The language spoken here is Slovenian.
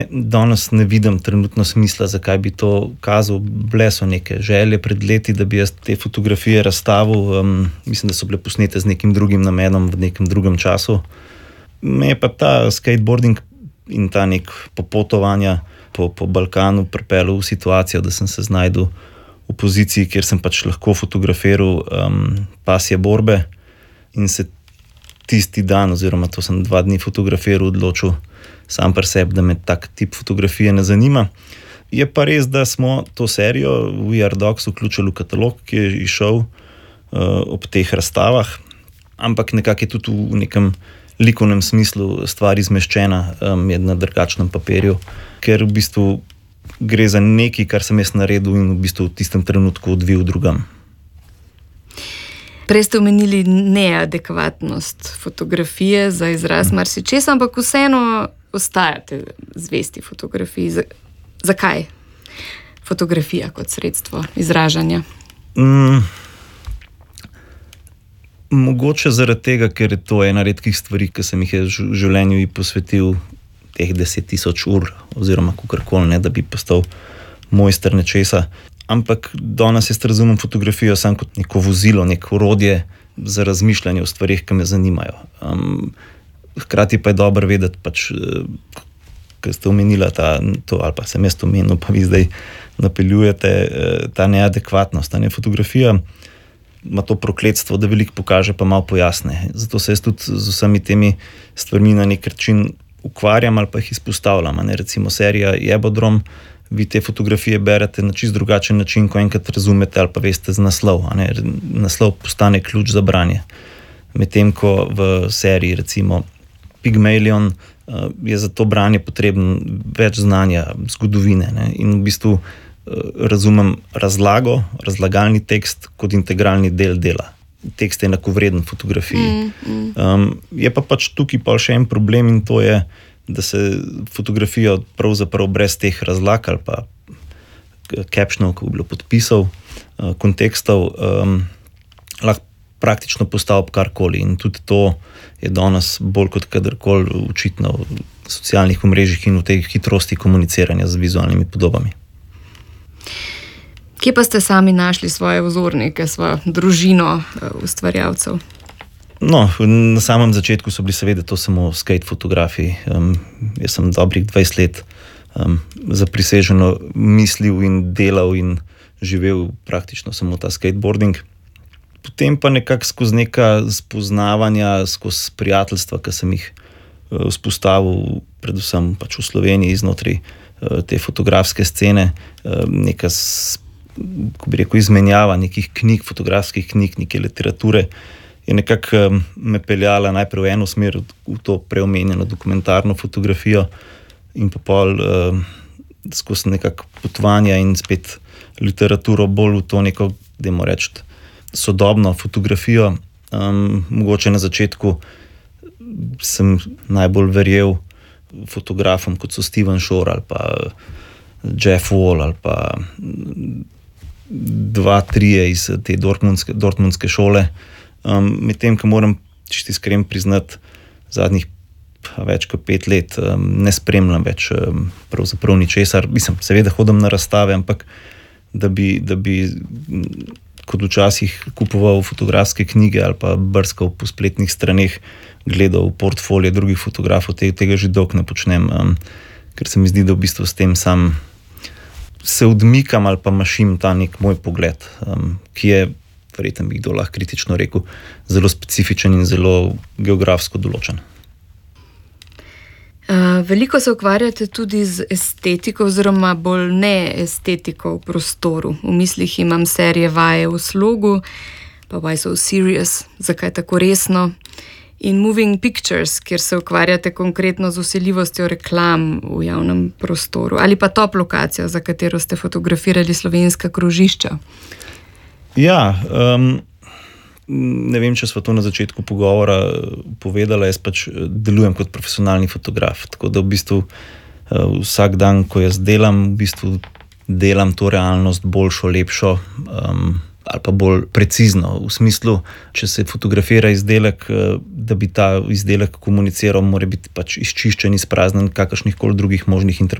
Danes ne vidim trenutno smisla, zakaj bi to kazal. Bile so neke želje pred leti, da bi jaz te fotografije razstavil. Mislim, da so bile posnete z nekim drugim namenom v nekem drugem času. Me je pa ta skateboarding in ta nek popotovanja po Balkanu pripeljal v situacijo, da sem se znašel v poziciji, kjer sem pač lahko fotografiral pasje borbe in se tisti dan, oziroma to sem 2 dni fotografiral, odločil sam pri sebi, da me tak tip fotografije ne zanima. Je pa res, da smo to serijo We Are Dogs vključili v katalog, ki je izšel ob teh razstavah, ampak nekako je tudi v nekem likovnem smislu stvar izmeščena na drugačnem papirju, ker v bistvu gre za nekaj, kar sem jaz naredil in v bistvu v tistem trenutku odvil drugam. Prej ste omenili neadekvatnost fotografije za izraz marsičesa, ampak vseeno ostajate zvesti fotografiji. Zakaj fotografija kot sredstvo izražanja? Mogoče zaradi tega, ker je to ena redkih stvari, ki sem jih v življenju posvetil teh 10.000 ur oziroma kakorkoli, da bi postal mojster nečesa. Ampak danes jaz razumem fotografijo samo kot neko vozilo, neko orodje za razmišljanje o stvarih, ki me zanimajo. Hkrati pa je dobro vedeti, pač, ker ste omenila to, ali pa sem jaz omenil, pa vi zdaj napeljujete ta neadekvatnost. Fotografija ima to prokletstvo, da veliko pokaže, pa malo pojasne. Zato se jaz tudi z vsemi temi stvarmi na nek način ukvarjam ali pa jih izpostavljam. Recimo serija Jebodrom, vi te fotografije berete na čist drugačen način, ko enkrat razumete ali pa veste z naslov. Naslov postane ključ za branje. Medtem ko v seriji recimo Pygmalion je za to branje potrebno več znanja, zgodovine. In v bistvu razumem razlago, razlagalni tekst kot integralni del dela. Tekst je enakovreden fotografiji. Je pa pač tukaj pa še en problem in to je, da se fotografijo pravzaprav brez teh razlag ali pa captionov, ko bi bilo podpisov, kontekstov, lahko praktično postavi karkoli in tudi to je danes bolj kot kadarkoli očitno v socialnih omrežjih in v tej hitrosti komuniciranja z vizualnimi podobami. Kje pa ste sami našli svoje vzornike, svojo družino ustvarjalcev? No, na samem začetku so bili seveda to samo skate fotografiji. Jaz sem dobrih 20 let zapriseženo mislil in delal in živel praktično samo ta skateboarding. Potem pa nekako skozi neka spoznavanja, skozi prijateljstva, ki sem jih vzpostavil, predvsem pač v Sloveniji, znotraj te fotografske scene, neka, ko bi rekel, izmenjava nekih knjig, fotografskih knjig, neke literature, je nekako me peljala najprej v eno smer, v to preomenjeno dokumentarno fotografijo in pa pol skozi nekako potovanja in spet literaturo bolj v to neko, dajmo reči, sodobno fotografijo. Mogoče na začetku sem najbolj verjel fotografom, kot so Steven Shore ali pa Jeff Wall ali pa 2-3 iz te dortmundske šole. Medtem, ko moram čisto iskreno priznati, zadnjih več kot 5 let ne spremljam več pravzaprav ničesar. Mislim, seveda hodim na razstave, ampak da bi kot včasih kupoval fotografske knjige ali pa brskal po spletnih straneh, gledal portfolije drugih fotografov, tega že dolgo ne počnem, ker se mi zdi, da v bistvu s tem sam se odmikam ali pa mašim ta nek moj pogled, ki je, verjetno bi kdo lahko kritično rekel, zelo specifičen in zelo geografsko določen. Veliko se ukvarjate tudi z estetiko oziroma bolj neestetiko v prostoru. V mislih imam serije Vaje v slogu, pa Why So Serious, zakaj tako resno, in Moving Pictures, kjer se ukvarjate konkretno z vsiljivostjo reklam v javnem prostoru. Ali pa Top lokacijo, za katero ste fotografirali slovenska krožišča. Ja, ne vem, če sva to na začetku pogovora povedala, jaz pač delujem kot profesionalni fotograf, tako da v bistvu vsak dan, ko jaz delam, v bistvu delam to realnost boljšo, lepšo, ali pa bolj precizno, v smislu, če se fotografira izdelek, da bi ta izdelek komuniciral, mora biti pač izčiščen, izpraznjen kakršnih koli drugih možnih interpretacij.